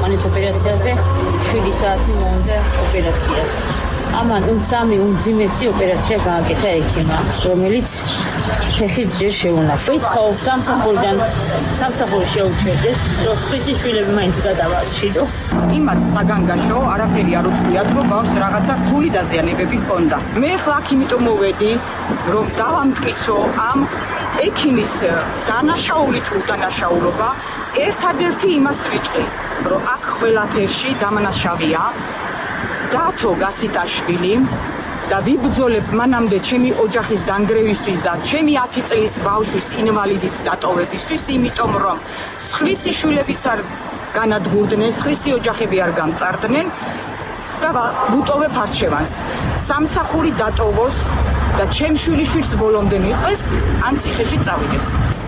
წამყვანის ოპერაციაზე 7 საათი მოუნდა ოპერაციას. ამან სამი უმძიმესი ოპერაცია გააკეთა ექიმმა, რომელიც ფეხით ჯერ შეუნახა. ვითხავ სამსახური შეუჩერდეს, რომ სხვისი შვილები მაინც გადავარჩინო. იმათ საგანგაშო არაფერი არ უთქვიათ, რომ ბავშვს რაღაცა რთული დაზიანებები ჰქონდა. მე ხლა აქ იმიტომ მოვედი, რომ დავამტკიცო ამ ექიმის დანაშაული თუ უდანაშაულობა, ერთადერთი იმას ვიტყვი, რომ აქ ყველაფერში დამნაშავეა დათო გასიტაშვილი და ვიბრძოლებ მანამდე ჩემი ოჯახის დანგრევისთვის და ჩემი 10 წლის ბავშვის ინვალიდით დატოვებისთვის, იმიტომ რომ სხვისი შვილებიც არ განადგურდნენ, სხვისი ოჯახები არ გამწარდნენ და ვუტოვებ არჩევანს. სამსახური დატოვოს და ჩემ შვილიშვილს ბოლომდე მიყვეს, ან ციხეში წავიდეს.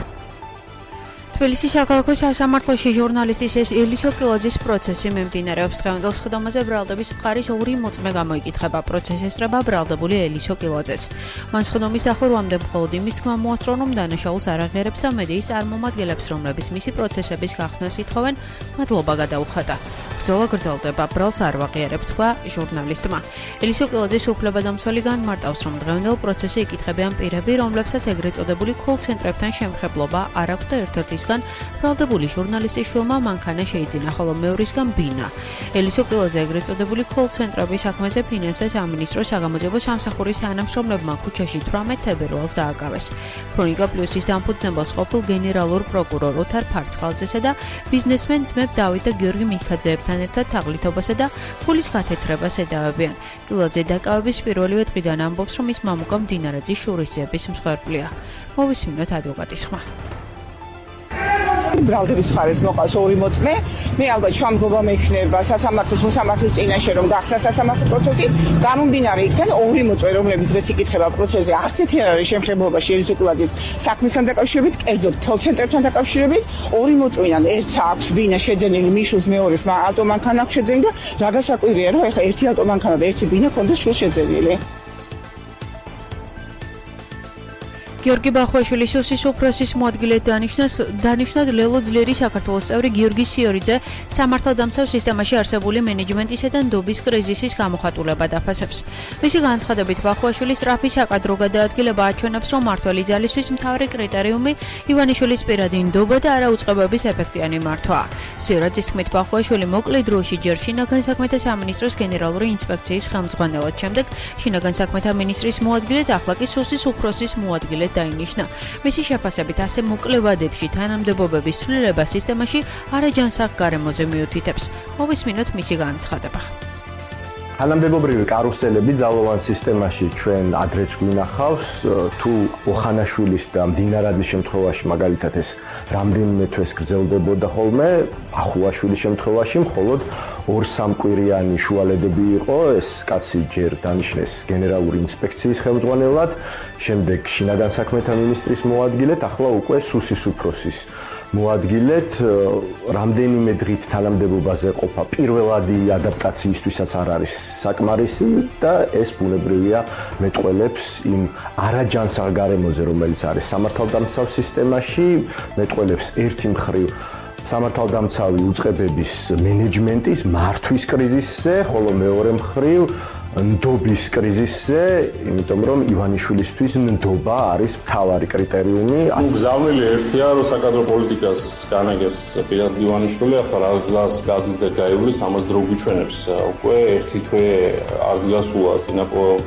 თბილისის საქალაქო სასამართლოში ჟურნალისტის ელისო კილაძის პროცესი მიმდინარეობს. დღევანდელ სხდომაზე ბრალდების მხარის 2 მოწმე გამოიკითხება. პროცესს ესწრება ბრალდებული ელისო კილაძეც. მან სხდომის დახურვამდე მხოლოდ იმის თქმა მოასწრო, რომ დანაშაულს არ აღიარებს და მედიის წარმომადგენლებს, რომლებიც მისი პროცესების გახსნას ითხოვენ, მადლობა გადაუხადა. ბრძოლა გრძელდება, ბრალს არ ვაყიარებ, თქვა ჟურნალისტმა. ელისო კილაძის უფლებადამცველი განმარტავს, რომ დღევანდელ პროცესში იკითხებიან პირები, რომლებსაც ეგრეთ წოდებული კოლ-ცენტრებთან შემხებლობა არ აქვს და ერთ-ერთის ბრალდებული ჟურნალისტის შვილმა მანქანა შეიძინა, ხოლო მეორისგან ბინა. ელისო კილაძე ეგრეთ წოდებული კოლ-ცენტრების საქმეზე ფინანსთა სამინისტროს საგამოძიებო სამსახურის თანამშრომლებმა ქუჩაში 18 თებერვალს დააკავეს. ქრონიკა პლუსის დამფუძნებელს ყოფილ გენერალურ პროკურორ ოთარ ფარცხალაძესა და ბიზნესმენ ძმებ დავით და გიორგი მიქაძეებთან ერთად თაღლითობასა და ფულის გათეთრებას ედავებიან. კილაძე დაკავების პირველივე დღიდან ამბობს, რომ ის მამუკა მდინარაძის შურისძიების მსხვერპლია. მოვისმინოთ ადვოკატის ხმა. ბრალდების მხარეს მოყავს 2 მოწმე. მე ალბათ შუამდგომა მექნება სასამართლოს მოსამართლის წინაშე რომ გახსნა სასამართლო პროცესი. გამომდინარე იქიდან 2 მოწმე, რომლებიც დღეს იკითხება პროცესზე, არც ერთი არ არის შემხებლობაში ელისო კილაძის საქმესთან დაკავშირებით, კერძოდ კოლ-ცენტრებთან დაკავშირებით. 2 მოწმიდან ერთს აქვს ბინა შეძენილი, მიშულს მეორეს ავტომანქანა აქვს შეძენილი და რა გასაკვირია, რომ ეხლა ერთი ავტომანქანა და ერთი ბინა ქონდეს შვილს შეძენილი. გიორგი ბახვაშვილის უსის უფროსის მოადგილედ დანიშნად ლელო ძლიერი საქართველოს წევრი გიორგი სიორიძე სამართალდამცავ სისტემაში არსებული მენეჯმენტისა და ნდობის კრიზისის გამოხატულება დაფასებს. მისი განცხადებით ბახვაშვილის სწრაფი საკადრო გადაადგილება აჩვენებს, რომ მმართველი ძალისთვის მთავარი კრიტერიუმი ივანიშვილის პირადი ნდობა და არაუწყებობის ეფექტიანი მართვაა. სიორიძის თქმით, ბახვაშვილი მოკლე დროში ჯერ შინაგან საქმეთა სამინისტროს გენერალური ინსპექციის ხელმძღვანელად, შემდეგ შინაგან საქმეთა მინისტრის მოადგილედ, ახლა კი უსის უფროსის მოადგილედ დაინიშნა. მისი შეფასებით ასე მოკლე ვადებში თანამდებობების ცვლილება სისტემაში არაჯანსაღ გარემოზე მიუთითებს. მოვისმინოთ მისი განცხადება. თანამდებობრივი კარუსელები ძალოვან სისტემაში ჩვენ ადრეც გვინახავს, თუ ოხანაშვილის და მდინარაძის შემთხვევაში მაგალითად ეს რამდენიმე თვეს გრძელდებოდა ხოლმე, ახუაშვილის შემთხვევაში მხოლოდ 2-3 კვირიანი შუალედები იყო, ეს კაცი ჯერ დანიშნეს გენერალური ინსპექციის ხელმძღვანელად, შემდეგ შინაგან საქმეთა მინისტრის მოადგილედ, ახლა უკვე უსის უფროსის მოადგილედ, რამდენიმე დღით თანამდებობაზე ყოფა პირველადი ადაპტაციისთვისაც არ არის საკმარისი და ეს ბუნებრივია მეტყველებს იმ არაჯანსაღ გარემოზე, რომელიც არის სამართალდამცავ სისტემაში, მეტყველებს ერთი მხრივ სამართალდამცავი უწყებების მენეჯმენტის მართვის კრიზისზე, ხოლო მეორე მხრივ ნდობის კრიზისზე, იმიტომ რომ ივანიშვილისთვის ნდობა არის მთავარი კრიტერიუმი. გზავნილი ერთია, რომ საკადრო პოლიტიკას განაგებს პირად ივანიშვილი, ახლა რა გზას გადის და გაივლის, ამას დრო გვიჩვენებს. უკვე ერთი თვე არ გასულა წინა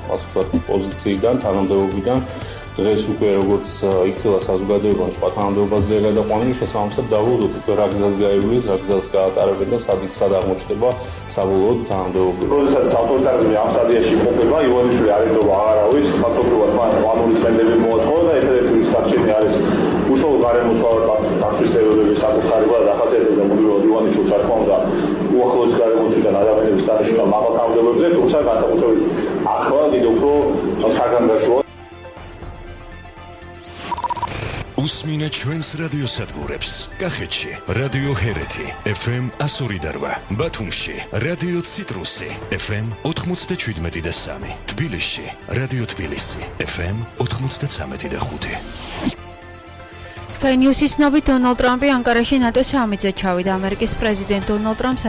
პოზიციიდან, თანამდებობიდან. დღეს უკვე როგორც იხილა საზოგადოებამ სხვა თანამდებობაზეა გადაყვანილი, შესაბამისად დავუდგოთ უკვე რა გზას გაივლის, რა გზას გაატარებენ და სად აღმოჩნდება საბოლოოდ თანამდებობები. როდესაც ავტორიტარიზმი ამ სტადიაში იმყოფება, ივანიშვილი არ იდობა აღარავის, ფაქტობრივად მან ყანუნის წმენდები მოაწყო და ერთ-ერთი მის დარჩენი არის უშუალო გარემოცვალების დაცვის ცელებების საკუთრება და ახასიათებდა მუდმივად ივანიშვილს რა თქმა უნდა უახლოეს გარემოცვიდან ადამიანების დანიშვნა მაღალ თანამდებობებზე, თუმცა განსაკუთრებით ახლა კიდევ უფრო საგანგაშოა. უსმინეთ ჩვენს რადიოსადგურებს. კახეთში რადიო ჰერეთი FM 102.8, ბათუმში რადიო ციტრუსი FM 97.3, თბილისში რადიო თბილისი FM 93.5. Sky News-ის ცნობით, დონალდ ტრამპი ანკარაში ნატოს სამიტზე ჩავიდა. ამერიკის პრეზიდენტ დონალდ ტრამპს